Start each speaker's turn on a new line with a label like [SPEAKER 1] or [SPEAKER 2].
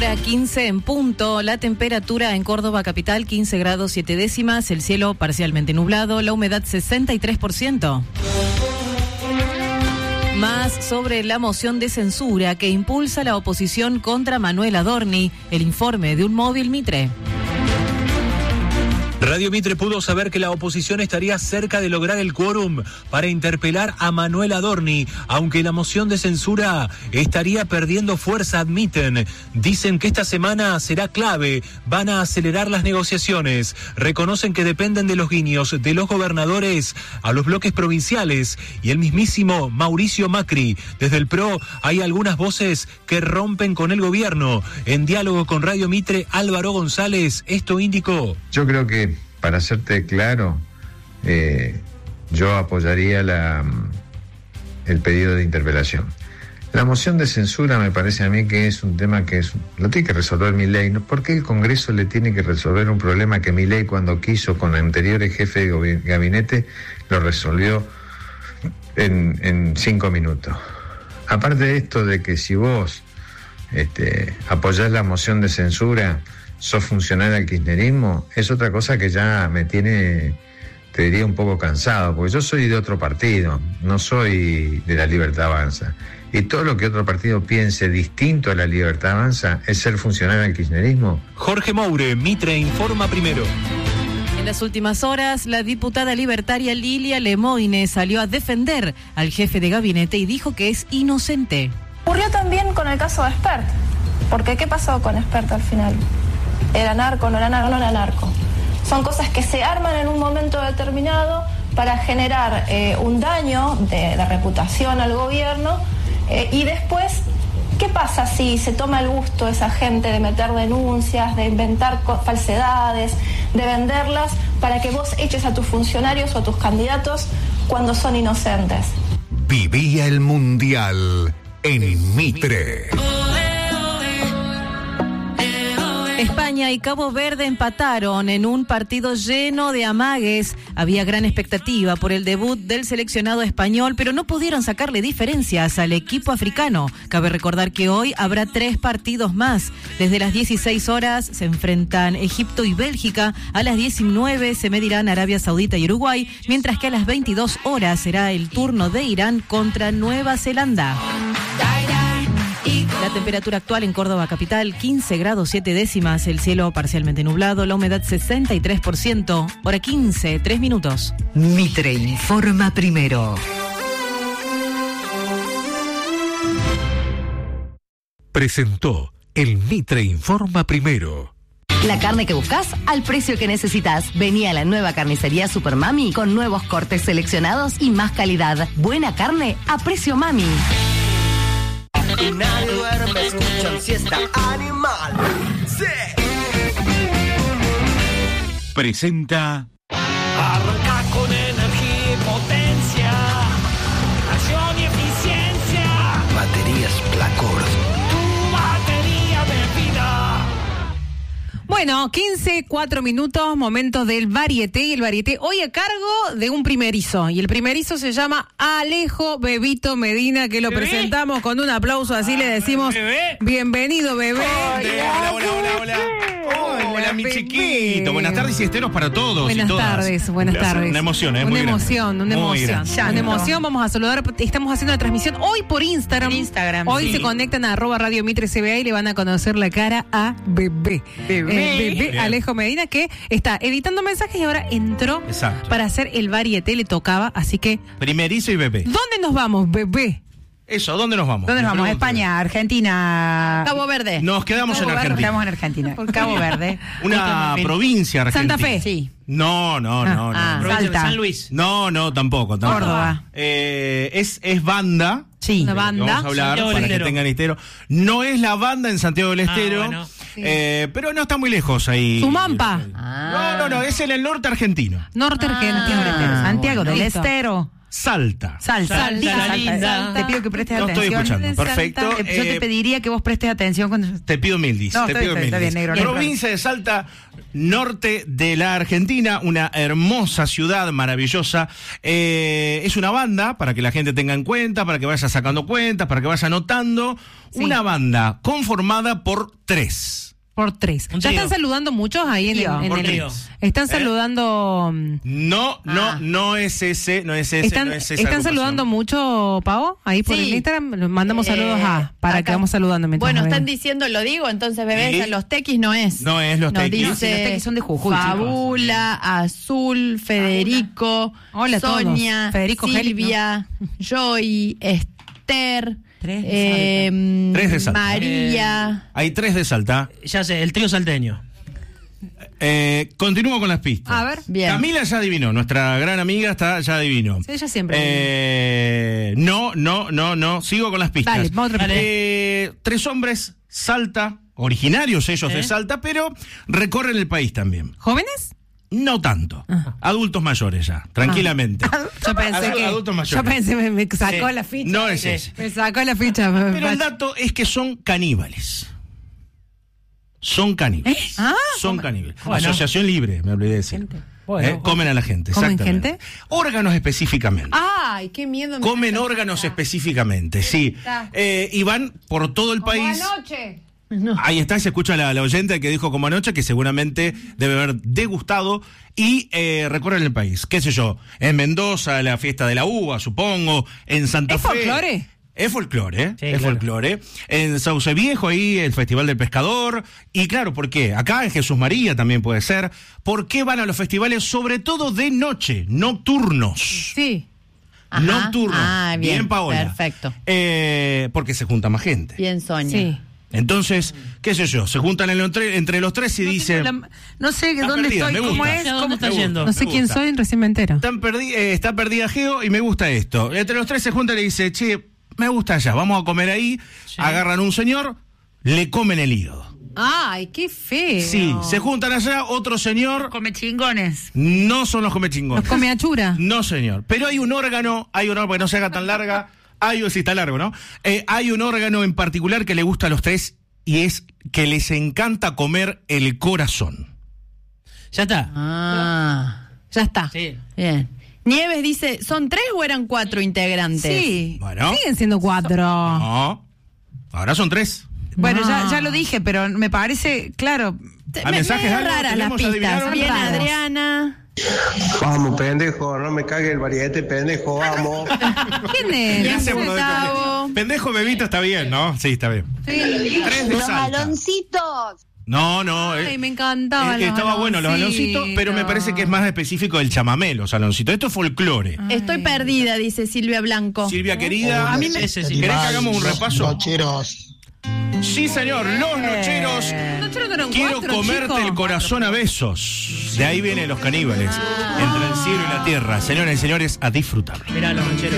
[SPEAKER 1] Hora 15 en punto, la temperatura en Córdoba capital 15 grados 7 décimas, el cielo parcialmente nublado, la humedad 63%. Más sobre la moción de censura que impulsa la oposición contra Manuel Adorni, el informe de un móvil Mitre.
[SPEAKER 2] Radio Mitre pudo saber que la oposición estaría cerca de lograr el quórum para interpelar a Manuel Adorni, aunque la moción de censura estaría perdiendo fuerza, admiten. Dicen que esta semana será clave, van a acelerar las negociaciones. Reconocen que dependen de los guiños de los gobernadores a los bloques provinciales y el mismísimo Mauricio Macri. Desde el PRO hay algunas voces que rompen con el gobierno. En diálogo con Radio Mitre, Álvaro González, esto indicó.
[SPEAKER 3] Yo creo que, para hacerte claro, yo apoyaría el pedido de interpelación. La moción de censura me parece a mí que es un tema que lo tiene que resolver Milei. ¿Por qué el Congreso le tiene que resolver un problema que Milei, cuando quiso con anteriores jefes de gabinete, lo resolvió en 5 minutos? Aparte de esto de que si vos apoyás la moción de censura, sos funcionario del kirchnerismo, es otra cosa que ya me tiene, te diría, un poco cansado, porque yo soy de otro partido, no soy de la Libertad Avanza. Y todo lo que otro partido piense distinto a la Libertad Avanza es ser funcionario del kirchnerismo.
[SPEAKER 2] Jorge Moure, Mitre informa primero.
[SPEAKER 1] En las últimas horas, la diputada libertaria Lilia Lemoine salió a defender al jefe de gabinete y dijo que es inocente.
[SPEAKER 4] Ocurrió también con el caso de Espert, porque ¿qué pasó con Espert al final? ¿Era narco, no era narco? No era narco. Son cosas que se arman en un momento determinado para generar un daño de reputación al gobierno y después, ¿qué pasa si se toma el gusto esa gente de meter denuncias, de inventar falsedades, de venderlas para que vos eches a tus funcionarios o a tus candidatos cuando son inocentes?
[SPEAKER 5] Vivía el Mundial en Mitre.
[SPEAKER 1] España y Cabo Verde empataron en un partido lleno de amagues. Había gran expectativa por el debut del seleccionado español, pero no pudieron sacarle diferencias al equipo africano. Cabe recordar que hoy habrá 3 partidos más. Desde las 16 horas se enfrentan Egipto y Bélgica. A las 19 se medirán Arabia Saudita y Uruguay, mientras que a las 22 horas será el turno de Irán contra Nueva Zelanda. La temperatura actual en Córdoba capital, 15 grados 7 décimas, el cielo parcialmente nublado, la humedad 63%, hora 15, 3 minutos.
[SPEAKER 6] Mitre informa primero.
[SPEAKER 5] Presentó el Mitre informa primero.
[SPEAKER 7] La carne que buscas al precio que necesitas. Vení a la nueva carnicería Super Mami con nuevos cortes seleccionados y más calidad. Buena carne a precio Mami.
[SPEAKER 8] Y nadie duerme, escuchan siesta animal. Sí.
[SPEAKER 5] Presenta.
[SPEAKER 8] Arranca con energía y potencia, acción y eficiencia.
[SPEAKER 5] Baterías Placor.
[SPEAKER 8] Tu batería de vida.
[SPEAKER 9] Bueno, 15, 4 minutos, momento del varieté, y el varieté hoy a cargo de un primerizo, y el primerizo se llama Alejo Bebito Medina, que lo presentamos con un aplauso, así le decimos,
[SPEAKER 10] bebé.
[SPEAKER 9] Bienvenido, bebé.
[SPEAKER 10] Hola, mi chiquito. Buenas tardes y esteros para todos.
[SPEAKER 9] Buenas
[SPEAKER 10] y todas.
[SPEAKER 9] tardes, buenas tardes.
[SPEAKER 10] Una emoción,
[SPEAKER 9] Una
[SPEAKER 10] muy
[SPEAKER 9] emoción,
[SPEAKER 10] grande.
[SPEAKER 9] una
[SPEAKER 10] Muy
[SPEAKER 9] emoción.
[SPEAKER 10] grande.
[SPEAKER 9] Una emoción, vamos a saludar, estamos haciendo la transmisión hoy por Instagram. Hoy
[SPEAKER 10] sí.
[SPEAKER 9] se conectan a @Radio Mitre CBA y le van a conocer la cara a Bebé. Bebé
[SPEAKER 10] Bien.
[SPEAKER 9] Alejo Medina, que está editando mensajes y ahora entró
[SPEAKER 10] Exacto.
[SPEAKER 9] para hacer el varieté, le tocaba, así que...
[SPEAKER 10] Primerizo y bebé.
[SPEAKER 9] ¿Dónde nos vamos, Bebé?
[SPEAKER 10] Eso, ¿dónde nos vamos?
[SPEAKER 11] ¿Dónde nos
[SPEAKER 10] Me
[SPEAKER 11] vamos?
[SPEAKER 10] pregunto.
[SPEAKER 11] España, Argentina.
[SPEAKER 9] Cabo Verde.
[SPEAKER 10] Nos quedamos en
[SPEAKER 11] Nos
[SPEAKER 10] Argentina.
[SPEAKER 11] quedamos en Argentina. Cabo Verde.
[SPEAKER 10] Una provincia argentina.
[SPEAKER 9] Santa Fe.
[SPEAKER 11] Sí.
[SPEAKER 10] No.
[SPEAKER 11] Salta.
[SPEAKER 10] San Luis. No, tampoco.
[SPEAKER 11] Córdoba.
[SPEAKER 10] Es banda.
[SPEAKER 11] Sí.
[SPEAKER 9] Una banda.
[SPEAKER 10] Vamos a hablar
[SPEAKER 8] Santiago del
[SPEAKER 10] para que
[SPEAKER 8] Estero.
[SPEAKER 10] tengan estero. No es la banda en Santiago del Estero.
[SPEAKER 8] Bueno.
[SPEAKER 10] Pero no está muy lejos ahí.
[SPEAKER 9] Sumampa.
[SPEAKER 10] No, es en el norte argentino.
[SPEAKER 9] Norte Argentina.
[SPEAKER 11] Santiago del
[SPEAKER 9] Listo.
[SPEAKER 11] Estero.
[SPEAKER 10] Salta.
[SPEAKER 11] Salta.
[SPEAKER 8] la linda.
[SPEAKER 11] Te pido que prestes
[SPEAKER 10] No estoy
[SPEAKER 11] atención.
[SPEAKER 10] escuchando. Perfecto.
[SPEAKER 11] Yo te pediría que vos prestes atención cuando...
[SPEAKER 10] Te pido mil dis.
[SPEAKER 11] No,
[SPEAKER 10] te
[SPEAKER 11] está
[SPEAKER 10] pido
[SPEAKER 11] bien,
[SPEAKER 10] mil
[SPEAKER 11] está bien,
[SPEAKER 10] dis.
[SPEAKER 11] negro, no hay
[SPEAKER 10] Provincia de Salta, norte de la Argentina, una hermosa ciudad maravillosa. Es una banda, para que la gente tenga en cuenta, para que vaya sacando cuentas, para que vaya anotando. Sí. Una banda conformada por 3.
[SPEAKER 9] Por 3. ¿Ya están saludando muchos ahí en el... Están saludando...
[SPEAKER 10] No es ese, no es ese.
[SPEAKER 9] ¿Están saludando mucho, Pau? Ahí por el Instagram. Mandamos saludos para acá. Que vamos saludando.
[SPEAKER 12] Bueno, están diciendo, lo digo, entonces, bebés, los tequis no es.
[SPEAKER 10] No es los tequis.
[SPEAKER 12] Dice,
[SPEAKER 11] los tequis son de Jujuy.
[SPEAKER 12] Fabula, Azul, Federico,
[SPEAKER 9] hola,
[SPEAKER 12] Sonia,
[SPEAKER 9] Federico,
[SPEAKER 12] Silvia, Joy, Esther...
[SPEAKER 10] 3 de Salta.
[SPEAKER 12] María.
[SPEAKER 10] Hay 3 de Salta.
[SPEAKER 13] Ya sé, el trío salteño.
[SPEAKER 10] Continúo con las pistas.
[SPEAKER 9] A ver.
[SPEAKER 12] Bien.
[SPEAKER 10] Camila ya adivinó, nuestra gran amiga ya adivinó.
[SPEAKER 9] Sí, ella siempre.
[SPEAKER 10] No. Sigo con las pistas.
[SPEAKER 9] Dale.
[SPEAKER 10] 3 hombres, Salta, originarios ellos de Salta, pero recorren el país también.
[SPEAKER 9] ¿Jóvenes?
[SPEAKER 10] No tanto. Adultos mayores ya, tranquilamente.
[SPEAKER 9] Yo pensé que...
[SPEAKER 10] Adultos mayores.
[SPEAKER 9] Yo pensé, me sacó la ficha.
[SPEAKER 10] No es ese.
[SPEAKER 9] Me sacó la ficha.
[SPEAKER 10] Pero el dato es que son caníbales. Son caníbales. Son caníbales. Bueno. Asociación libre, me olvidé de decir. Bueno, comen a la gente.
[SPEAKER 9] ¿Comen gente?
[SPEAKER 10] Órganos específicamente.
[SPEAKER 12] Ay, qué miedo.
[SPEAKER 10] Comen órganos específicamente, sí. Y van por todo el país.
[SPEAKER 12] Anoche.
[SPEAKER 10] No. Ahí está, se escucha la oyente que dijo como anoche, que seguramente debe haber degustado y recorren el país. ¿Qué sé yo? En Mendoza, la fiesta de la uva, supongo. En Santa Fe.
[SPEAKER 9] ¿Folclore?
[SPEAKER 10] Es folclore,
[SPEAKER 13] sí,
[SPEAKER 10] es
[SPEAKER 13] claro.
[SPEAKER 10] folclore. En Sauce Viejo, ahí el Festival del Pescador. Y claro, ¿por qué? Acá en Jesús María también puede ser. ¿Por qué van a los festivales, sobre todo de noche, nocturnos?
[SPEAKER 9] Sí.
[SPEAKER 12] Ajá.
[SPEAKER 10] Nocturnos.
[SPEAKER 12] Bien,
[SPEAKER 10] Paola.
[SPEAKER 12] Perfecto.
[SPEAKER 10] Porque se junta más gente.
[SPEAKER 12] Bien, Sonia.
[SPEAKER 9] Sí.
[SPEAKER 10] Entonces, qué sé yo, se juntan entre los 3 y dicen...
[SPEAKER 11] No sé dónde
[SPEAKER 10] perdida,
[SPEAKER 11] estoy, cómo es,
[SPEAKER 13] ¿Dónde está yendo?
[SPEAKER 9] No sé quién soy, recién me entero.
[SPEAKER 10] Está perdida Geo y me gusta esto. Entre los 3 se juntan y dice, che, me gusta allá, vamos a comer ahí. Sí. Agarran un señor, le comen el hígado.
[SPEAKER 9] Ay, qué feo.
[SPEAKER 10] Sí, se juntan allá, otro señor...
[SPEAKER 11] Come chingones.
[SPEAKER 10] No son los come chingones.
[SPEAKER 9] ¿Los come achura?
[SPEAKER 10] No, señor. Pero hay un órgano que no se haga tan larga. Sí, está largo, ¿no? Hay un órgano en particular que le gusta a los 3 y es que les encanta comer el corazón.
[SPEAKER 13] Ya está.
[SPEAKER 9] Ya está.
[SPEAKER 13] Sí.
[SPEAKER 12] Bien. Nieves dice, ¿son 3 o eran 4 integrantes?
[SPEAKER 9] Sí.
[SPEAKER 10] Bueno.
[SPEAKER 9] Siguen siendo 4.
[SPEAKER 10] No. Ahora son 3.
[SPEAKER 11] Bueno, ya lo dije, pero me parece, claro...
[SPEAKER 10] ¿A mensajes algo?
[SPEAKER 12] Raras las pistas. Bien, Adriana.
[SPEAKER 14] Vamos, pendejo, no me cague el variete, pendejo, vamos.
[SPEAKER 9] ¿Quién es?
[SPEAKER 10] Pendejo bebito está bien, ¿no? Sí, está bien.
[SPEAKER 9] Sí.
[SPEAKER 10] 3 de
[SPEAKER 15] Los
[SPEAKER 10] Salta.
[SPEAKER 15] baloncitos.
[SPEAKER 10] No.
[SPEAKER 9] Ay, me encantaban
[SPEAKER 10] los estaba bueno los baloncitos, pero me parece que es más específico del chamamé, los baloncitos. Esto es folclore.
[SPEAKER 12] Estoy perdida, dice Silvia Blanco.
[SPEAKER 10] Silvia querida,
[SPEAKER 13] a mí me...
[SPEAKER 10] ¿querés que hagamos un repaso?
[SPEAKER 14] Nocheros.
[SPEAKER 10] Sí, señor, los nocheros. Quiero comerte el corazón a besos. De ahí vienen los caníbales. Entre el cielo y la tierra. Señoras y señores, a disfrutar.
[SPEAKER 13] Mirá, los nocheros.